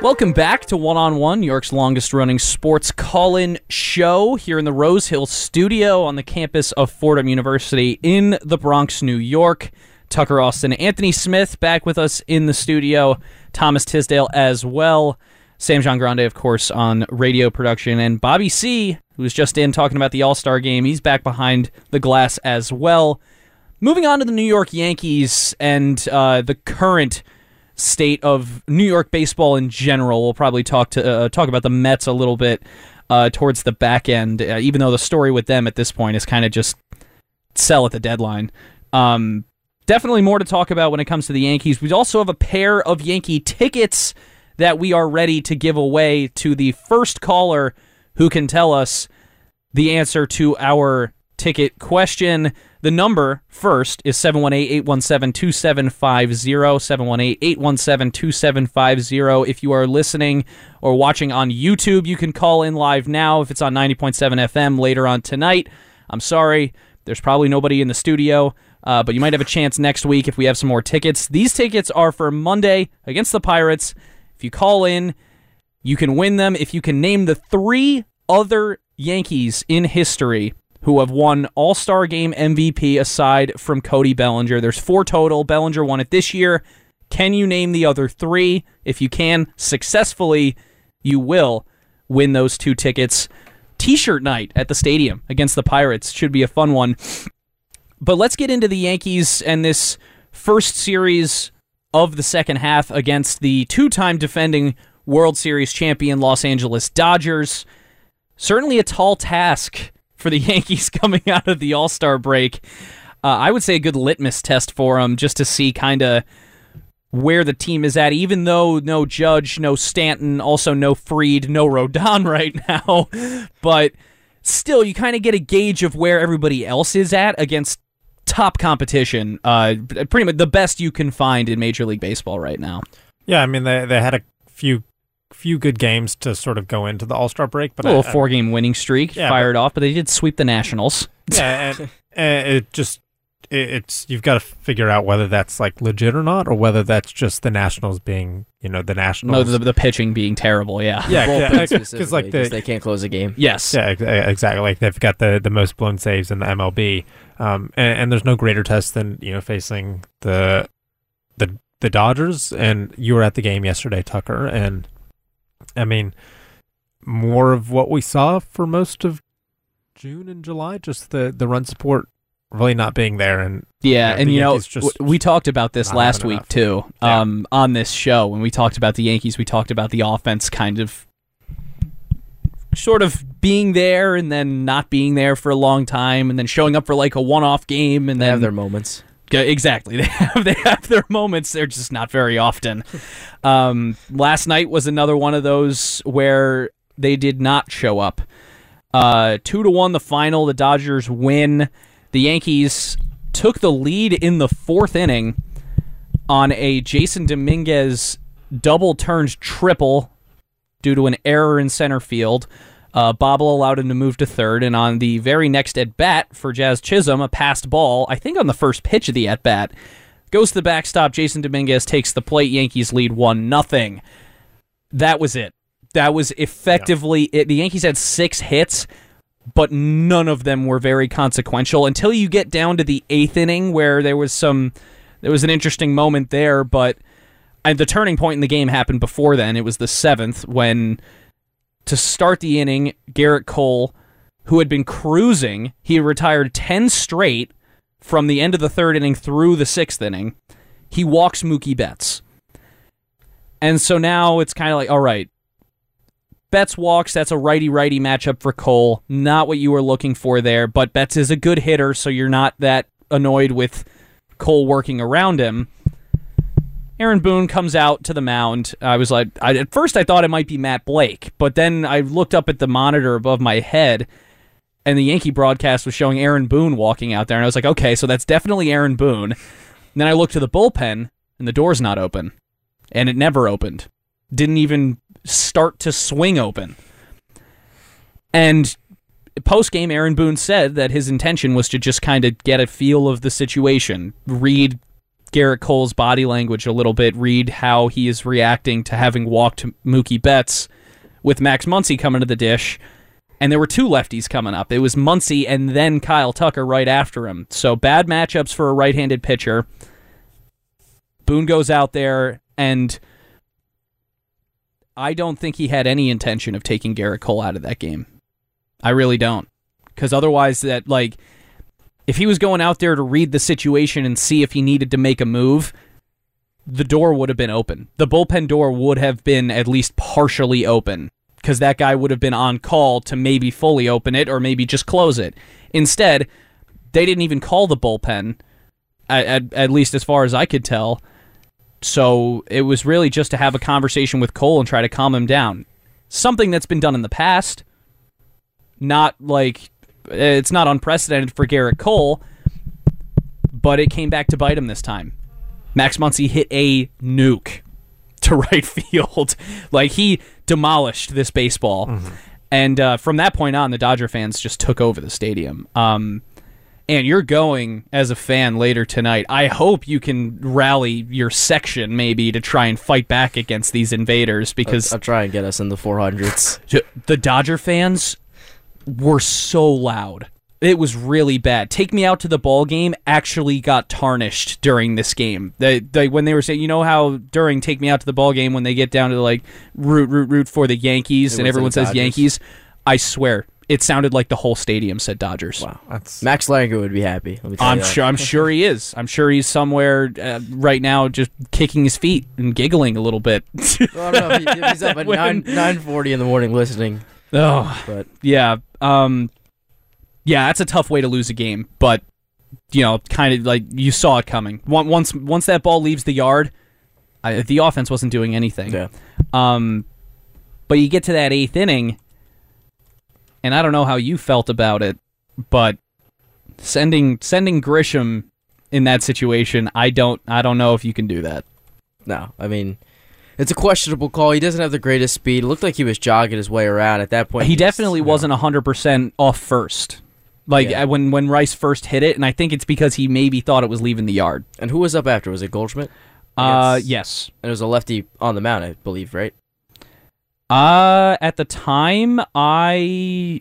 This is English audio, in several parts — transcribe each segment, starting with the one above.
Welcome back to One on One, New York's longest-running sports call-in show here in the Rose Hill studio on the campus of Fordham University in the Bronx, New York. Tucker Austin, Anthony Smith back with us in the studio, Thomas Tisdale as well, Sam Jean-Grande, of course, on radio production, and Bobby C., who was just in talking about the All-Star game. He's back behind the glass as well. Moving on to the New York Yankees and the current state of New York baseball in general. We'll probably talk about the Mets a little bit towards the back end, even though the story with them at this point is kind of just sell at the deadline. Definitely more to talk about when it comes to the Yankees. We also have a pair of Yankee tickets that we are ready to give away to the first caller who can tell us the answer to our ticket question. The number first is 718-817-2750, 718-817-2750. If you are listening or watching on YouTube, you can call in live now. If it's on 90.7 FM later on tonight, I'm sorry, there's probably nobody in the studio, but you might have a chance next week if we have some more tickets. These tickets are for Monday against the Pirates. If you call in, you can win them if you can name the 3 other Yankees in history who have won All-Star Game MVP aside from Cody Bellinger. There's 4 total. Bellinger won it this year. Can you name the other 3? If you can successfully, you will win those 2 tickets. T-shirt night at the stadium against the Pirates should be a fun one. But let's get into the Yankees and this first series of the second half against the 2-time defending World Series champion Los Angeles Dodgers. Certainly a tall task for the Yankees coming out of the All-Star break. I would say a good litmus test for them just to see kind of where the team is at, even though no Judge, no Stanton, also no Fried, no Rodon right now. But still, you kind of get a gauge of where everybody else is at against top competition. Pretty much the best you can find in Major League Baseball right now. Yeah, I mean, they had a few good games to sort of go into the All-Star break, but a little 4-game winning streak fired off, but they did sweep the Nationals. Yeah, and it's you've got to figure out whether that's like legit or not, or whether that's just the Nationals being, the Nationals. No, the pitching being terrible. Yeah, because like they can't close a game. Yes, yeah, exactly. Like they've got the most blown saves in the MLB, and there's no greater test than facing the Dodgers. And you were at the game yesterday, Tucker, and I mean, more of what we saw for most of June and July, just the run support really not being there. And we talked about this last week too, on this show. When we talked about the Yankees, we talked about the offense kind of sort of being there and then not being there for a long time and then showing up for like a one-off game and they then have their moments. Exactly. They have their moments. They're just not very often. Last night was another one of those where they did not show up. 2-1 the final. The Dodgers win. The Yankees took the lead in the 4th inning on a Jason Dominguez double-turned triple due to an error in center field. Bobble allowed him to move to third, and on the very next at-bat for Jazz Chisholm, a passed ball, I think on the first pitch of the at-bat, goes to the backstop. Jason Dominguez takes the plate. Yankees lead 1-0. That was it. That was effectively it. The Yankees had 6 hits, but none of them were very consequential until you get down to the 8th inning where there was an interesting moment there, but the turning point in the game happened before then. It was the 7th when, to start the inning, Garrett Cole, who had been cruising, he retired 10 straight from the end of the 3rd inning through the 6th inning. He walks Mookie Betts. And so now it's kind of like, all right, Betts walks, that's a righty-righty matchup for Cole. Not what you were looking for there, but Betts is a good hitter, so you're not that annoyed with Cole working around him. Aaron Boone comes out to the mound. I was like, at first I thought it might be Matt Blake, but then I looked up at the monitor above my head, and the Yankee broadcast was showing Aaron Boone walking out there, and I was like, okay, so that's definitely Aaron Boone. And then I looked to the bullpen, and the door's not open, and it never opened. Didn't even start to swing open. And post-game, Aaron Boone said that his intention was to just kind of get a feel of the situation, read Gerrit Cole's body language a little bit, read how he is reacting to having walked Mookie Betts with Max Muncy coming to the dish, and there were two lefties coming up. It was Muncy and then Kyle Tucker right after him. So bad matchups for a right-handed pitcher. Boone goes out there, and I don't think he had any intention of taking Gerrit Cole out of that game. I really don't. Because otherwise, if he was going out there to read the situation and see if he needed to make a move, the door would have been open. The bullpen door would have been at least partially open, because that guy would have been on call to maybe fully open it or maybe just close it. Instead, they didn't even call the bullpen, at least as far as I could tell. So it was really just to have a conversation with Cole and try to calm him down. Something that's been done in the past. It's not unprecedented for Gerrit Cole, but it came back to bite him this time. Max Muncy hit a nuke to right field. He demolished this baseball. Mm-hmm. And from that point on, the Dodger fans just took over the stadium. And you're going as a fan later tonight. I hope you can rally your section maybe to try and fight back against these invaders, because I'll try and get us in the 400s. The Dodger fans were so loud. It was really bad. Take Me Out to the Ball Game actually got tarnished during this game. When they were saying, you know how during Take Me Out to the Ball Game, when they get down to root for the Yankees and everyone says Dodgers. Yankees, I swear it sounded like the whole stadium said Dodgers. Wow, Max Langer would be happy. I'm sure he is. I'm sure he's somewhere right now just kicking his feet and giggling a little bit. Well, I don't know. He's up at 9:40 in the morning listening. Oh, but yeah. Yeah, that's a tough way to lose a game, but kind of you saw it coming. Once that ball leaves the yard, the offense wasn't doing anything. Yeah. But you get to that 8th inning, and I don't know how you felt about it, but sending Grisham in that situation, I don't know if you can do that. No, I mean, it's a questionable call. He doesn't have the greatest speed. It looked like he was jogging his way around at that point. He definitely wasn't 100% off first. When Rice first hit it, and I think it's because he maybe thought it was leaving the yard. And who was up after? Was it Goldschmidt? Yes. And it was a lefty on the mound, I believe, right? At the time, it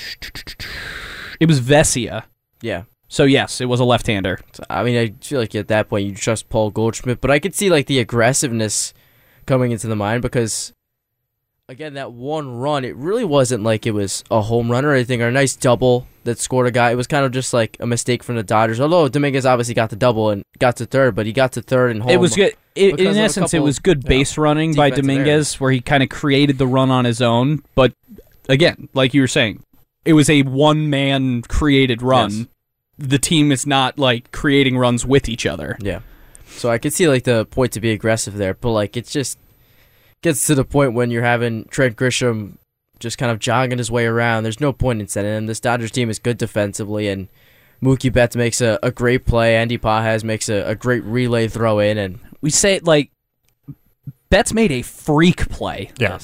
was Vesia. Yeah. So yes, it was a left-hander. So, I mean, I feel like at that point you trust Paul Goldschmidt, but I could see the aggressiveness coming into the mind, because again, that one run, it really wasn't like it was a home run or anything, or a nice double that scored a guy. It was kind of just like a mistake from the Dodgers. Although Dominguez obviously got the double and got to third, but he got to third and home. It was good. In essence, it was good base running by Dominguez, where he kind of created the run on his own. But again, like you were saying, it was a one-man created run. Yes. The team is not creating runs with each other. Yeah. So I could see the point to be aggressive there, but it's just gets to the point when you're having Trent Grisham just kind of jogging his way around. There's no point in sending him. This Dodgers team is good defensively, and Mookie Betts makes a great play. Andy Pages makes a great relay throw in, and we say Betts made a freak play. Yes.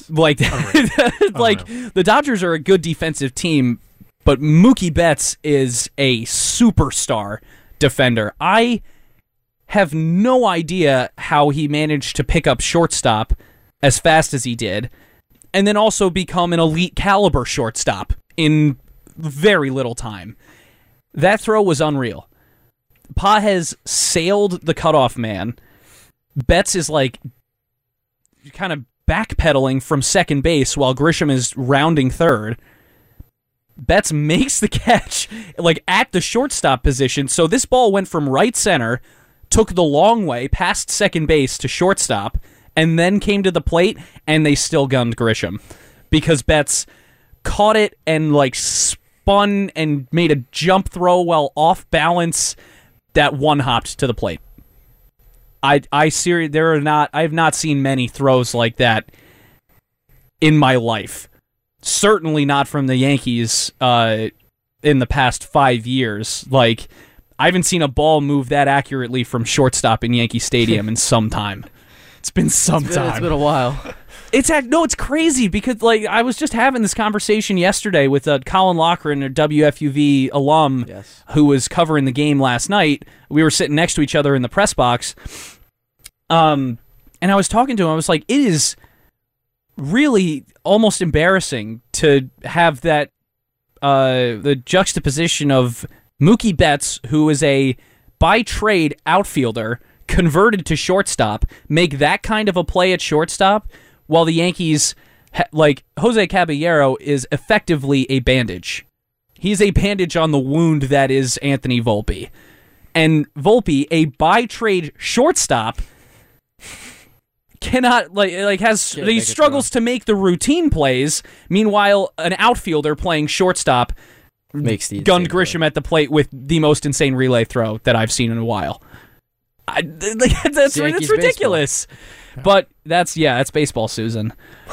The Dodgers are a good defensive team, but Mookie Betts is a superstar defender. I have no idea how he managed to pick up shortstop as fast as he did, and then also become an elite caliber shortstop in very little time. That throw was unreal. Pages sailed the cutoff man. Betts is kind of backpedaling from second base while Grisham is rounding third. Betts makes the catch at the shortstop position. So this ball went from right center, took the long way past second base to shortstop, and then came to the plate, and they still gunned Grisham because Betts caught it and spun and made a jump throw while off balance that one-hopped to the plate. I have not seen many throws like that in my life. Certainly not from the Yankees in the past 5 years. I haven't seen a ball move that accurately from shortstop in Yankee Stadium in some time. It's been some time. It's been a while. It's crazy because like I was just having this conversation yesterday with Colin Loughran, a WFUV alum, who was covering the game last night. We were sitting next to each other in the press box, and I was talking to him. I was like, it is really almost embarrassing to have that the juxtaposition of Mookie Betts, who is a by trade outfielder converted to shortstop, make that kind of a play at shortstop, while the Yankees, like Jose Caballero, is effectively a bandage. He's a bandage on the wound that is Anthony Volpe. And Volpe, a by trade shortstop, cannot he struggles to make the routine plays. Meanwhile, an outfielder playing shortstop makes the gunned Grisham at the plate with the most insane relay throw that I've seen in a while. That's ridiculous. Baseball. But that's baseball, Susan.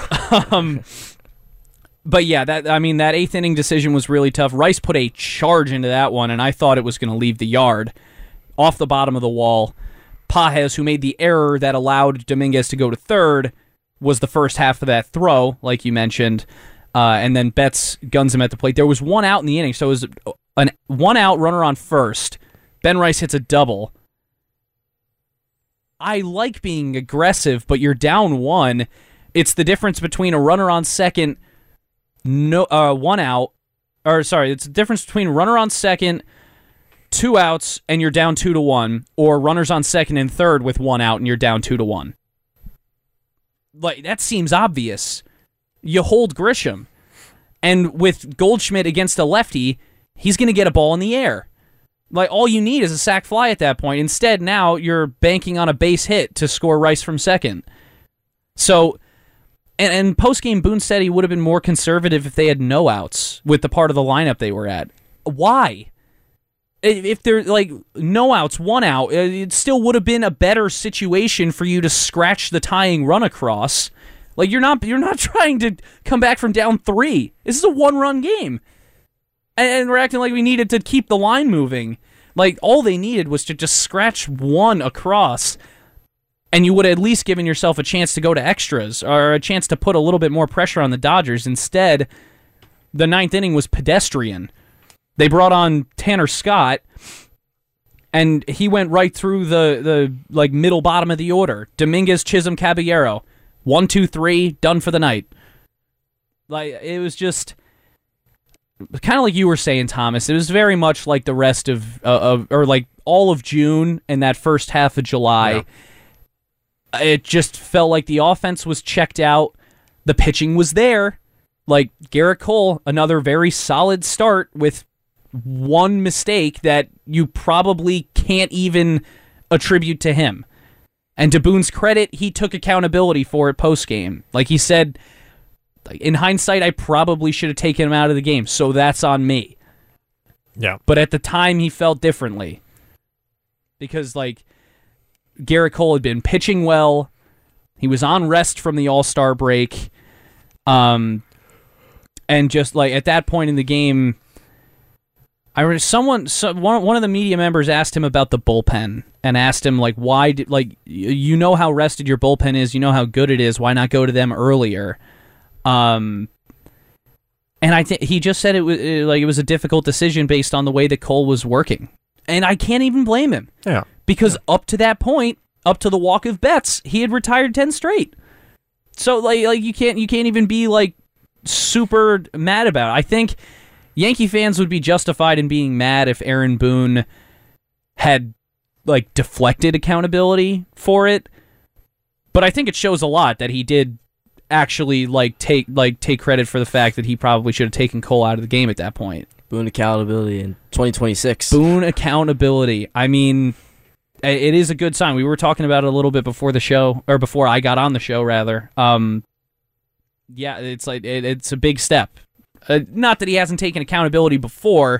But yeah, that 8th inning decision was really tough. Rice put a charge into that one, and I thought it was going to leave the yard off the bottom of the wall. Pages, who made the error that allowed Dominguez to go to third, was the first half of that throw, like you mentioned, and then Betts guns him at the plate. There was one out in the inning, so it was an one out runner on first. Ben Rice hits a double. I like being aggressive, but you're down one. It's the difference between a runner on second, one out, it's the difference between runner on second, 2 outs, and you're down 2-1, or runners on second and third with 1 out and you're down 2-1. Like, that seems obvious. You hold Grisham, and with Goldschmidt against a lefty, he's going to get a ball in the air. Like, all you need is a sac fly at that point. Instead, now you're banking on a base hit to score Rice from second. So, and post-game, Boone said he would have been more conservative if they had no outs with the part of the lineup they were at. Why? If they're, like, no outs, 1 out, it still would have been a better situation for you to scratch the tying run across. Like, you're not trying to come back from down 3. This is a 1-run game. And we're acting like we needed to keep the line moving. Like, all they needed was to just scratch 1 across, and you would have at least given yourself a chance to go to extras, or a chance to put a little bit more pressure on the Dodgers. Instead, the 9th inning was pedestrian. They brought on Tanner Scott, and he went right through the middle bottom of the order. Dominguez, Chisholm, Caballero. 1, 2, 3, done for the night. Like, it was just kind of like you were saying, Thomas. It was very much like the rest of like all of June and that first half of July. Yeah. It just felt like the offense was checked out. The pitching was there. Like Garrett Cole, another very solid start with one mistake that you probably can't even attribute to him. And to Boone's credit, he took accountability for it post-game. Like he said, in hindsight, I probably should have taken him out of the game, so that's on me. Yeah. But at the time, he felt differently. Because, like, Garrett Cole had been pitching well. He was on rest from the All-Star break. And just, like, at that point in the game, one of the media members asked him about the bullpen and asked him, like, you know how rested your bullpen is, you know how good it is, why not go to them earlier? And I think he just said it was a difficult decision based on the way that Cole was working. And I can't even blame him. Yeah. Because up to that point, up to the walk of Betts, he had retired 10 straight. So like you can't even be like super mad about it. I think Yankee fans would be justified in being mad if Aaron Boone had like deflected accountability for it. But I think it shows a lot that he did actually take credit for the fact that he probably should have taken Cole out of the game at that point. Boone accountability in 2026. Boone accountability. I mean, it is a good sign. We were talking about it a little bit before the show, or before I got on the show, rather. Yeah, it's like it's a big step. Not that he hasn't taken accountability before,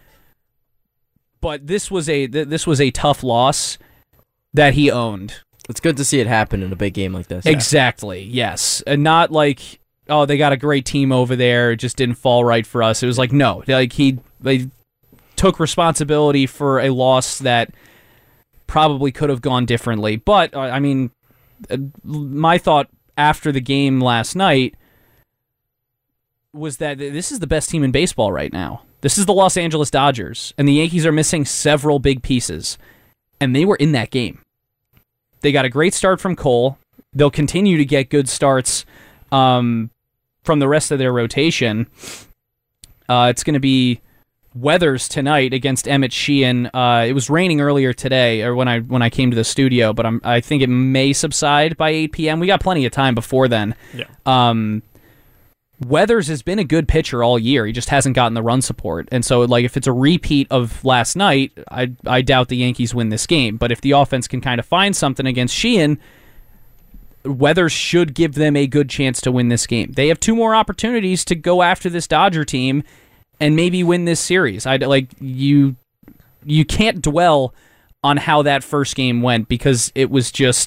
but this was a tough loss that he owned. It's good to see it happen in a big game like this. Exactly, yes. And not like, oh, they got a great team over there, it just didn't fall right for us. It was like, no, like they took responsibility for a loss that probably could have gone differently. But, I mean, my thought after the game last night was that this is the best team in baseball right now. This is the Los Angeles Dodgers, and the Yankees are missing several big pieces, and they were in that game. They got a great start from Cole. They'll continue to get good starts from the rest of their rotation. It's going to be Weathers tonight against Emmett Sheehan. It was raining earlier today, or when I came to the studio, but I think it may subside by 8 p.m. We got plenty of time before then. Yeah. Weathers has been a good pitcher all year. He just hasn't gotten the run support. And so, like, if it's a repeat of last night, I doubt the Yankees win this game. But if the offense can kind of find something against Sheehan, Weathers should give them a good chance to win this game. They have 2 more opportunities to go after this Dodger team and maybe win this series. You can't dwell on how that first game went because it was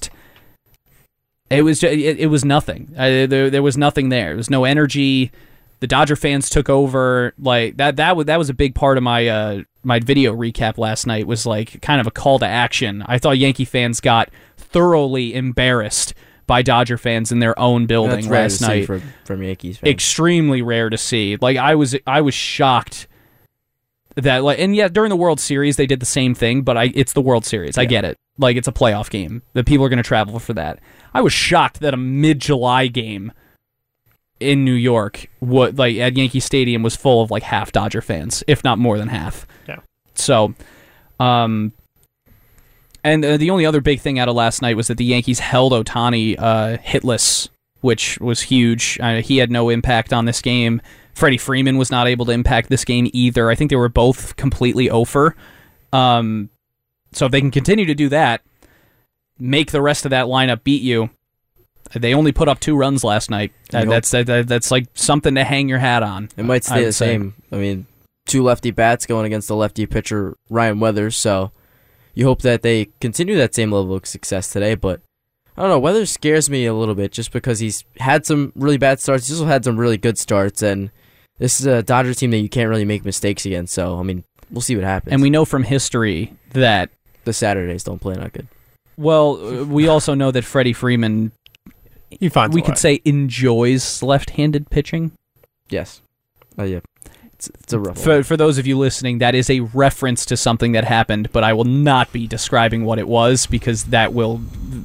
nothing. There was nothing there. There was no energy. The Dodger fans took over. Like that was a big part of my my video recap last night. Was like kind of a call to action. I thought Yankee fans got thoroughly embarrassed by Dodger fans in their own building last night. From Yankees fans. Extremely rare to see. Like I was shocked that and yeah, during the World Series they did the same thing, but it's the World Series. I get it. Like it's a playoff game. The people are going to travel for that. I was shocked that a mid-July game in New York at Yankee Stadium was full of like half Dodger fans, if not more than half. Yeah. So, and the only other big thing out of last night was that the Yankees held Ohtani hitless, which was huge. He had no impact on this game. Freddie Freeman was not able to impact this game either. I think they were both completely over. So if they can continue to do that, make the rest of that lineup beat you. They only put up 2 runs last night. That's like something to hang your hat on. It might stay the same. I mean, 2 lefty bats going against the lefty pitcher, Ryan Weathers, so you hope that they continue that same level of success today, but I don't know, Weathers scares me a little bit just because he's had some really bad starts. He's also had some really good starts, and this is a Dodgers team that you can't really make mistakes against, so, I mean, we'll see what happens. And we know from history that the Saturdays don't play not good. Well, we also know that Freddie Freeman, we could say, enjoys left-handed pitching. Yes. Yeah. It's a rough one. For those of you listening, that is a reference to something that happened, but I will not be describing what it was because that will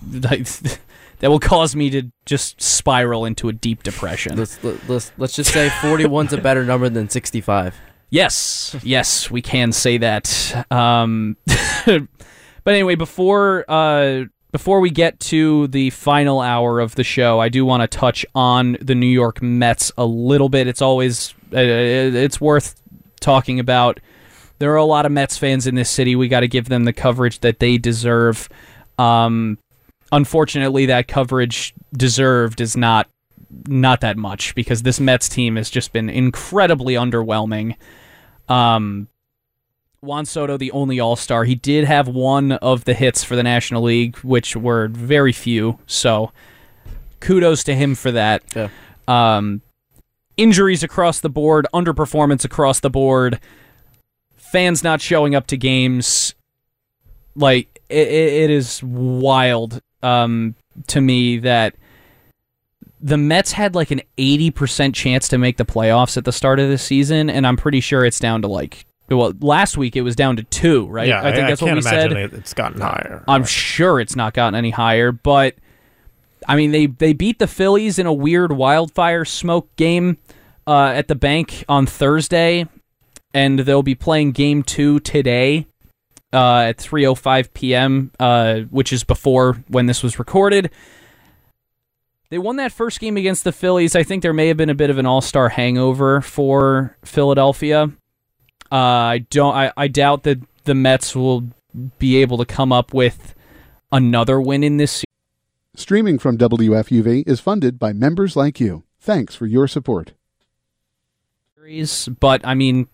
cause me to just spiral into a deep depression. Let's just say 41's a better number than 65. Yes, we can say that. But anyway, before we get to the final hour of the show, I do want to touch on the New York Mets a little bit. It's always it's worth talking about. There are a lot of Mets fans in this city. We got to give them the coverage that they deserve. Unfortunately, that coverage deserved is not that much because this Mets team has just been incredibly underwhelming. Juan Soto, the only All-Star, he did have one of the hits for the National League, which were very few, so kudos to him for that. Yeah. Injuries across the board, underperformance across the board, fans not showing up to games. Like, it is wild to me that the Mets had like an 80% chance to make the playoffs at the start of the season, and I'm pretty sure it's down to last week it was down to 2, right? Yeah, I think that's what we said. It's gotten higher. I'm sure it's not gotten any higher, but I mean they beat the Phillies in a weird wildfire smoke game at the bank on Thursday, and they'll be playing game 2 today at 3:05 p.m., which is before when this was recorded. They won that first game against the Phillies. I think there may have been a bit of an all-star hangover for Philadelphia. I doubt that the Mets will be able to come up with another win in this series. Streaming from WFUV is funded by members like you. Thanks for your support. But, I mean,